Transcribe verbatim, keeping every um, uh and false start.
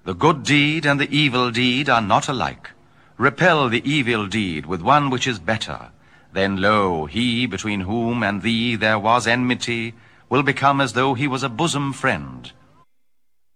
The good deed and the evil deed are not alike. Repel the evil deed with one which is better. Then, lo, he between whom and thee there was enmity will become as though he was a bosom friend.